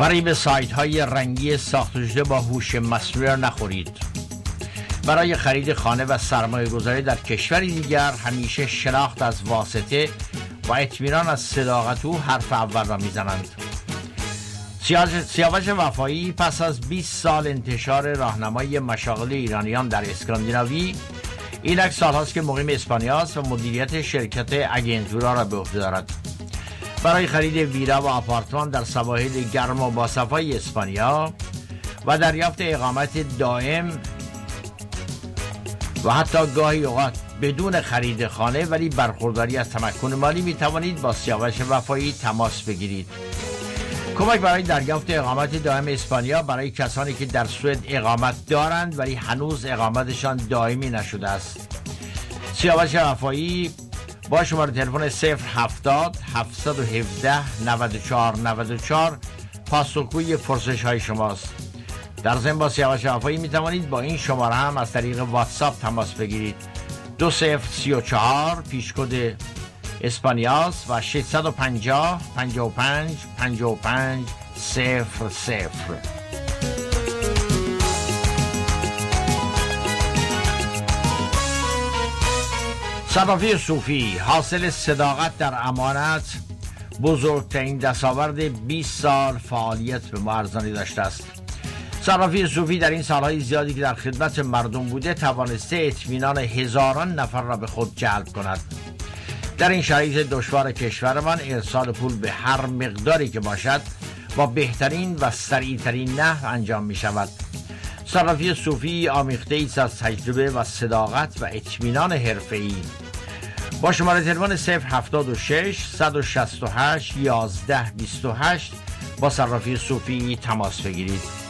فریب سایت های رنگی ساخته شده با هوش مصنوعی نخورید. برای خرید خانه و سرمایه گذاری در کشوری دیگر همیشه شناخت از واسطه و اطمینان از صداقت او حرف اول را میزنند. سیاوش وفایی پس از 20 سال انتشار راهنمای مشاغل ایرانیان در اسکاندیناوی، اینک سالهاست که مقیم اسپانیا است و مدیریت شرکت اگنتورا را به عهده دارد. برای خرید ویلا و آپارتمان در سواحل گرم و باصفای اسپانیا و دریافت اقامت دائم و حتی گاهی اوقات بدون خرید خانه ولی برخورداری از تمکن مالی می توانید با سیاوش وفایی تماس بگیرید. کمک برای دریافت اقامت دائم اسپانیا برای کسانی که در سوئد اقامت دارند ولی هنوز اقامتشان دائمی نشده است. سیاوش وفایی با شماره تلفن 070 717 94 94 پاسخگوی پرسش های شماست. در ضمن با سیاوش وفایی می توانید با این شماره هم از طریق واتساپ تماس بگیرید. 2034 پیشکد اسپانیاس و 650 55 55 00. صرافی صوفی حاصل صداقت در امانت بزرگترین دستاورد 20 سال فعالیت به ما ارزانی داشته است. صرافی صوفی در این سالهای زیادی که در خدمت مردم بوده توانسته اطمینان هزاران نفر را به خود جلب کند. در این شرایط دشوار کشورمان ارسال پول به هر مقداری که باشد با بهترین و سریعترین نحو انجام می شود. صرافی صوفی آمیخته ایست از تجربه و صداقت و اطمینان حرفه‌ای. با شماره تلفن 076 168 11 28 با صرافی صوفی تماس بگیرید.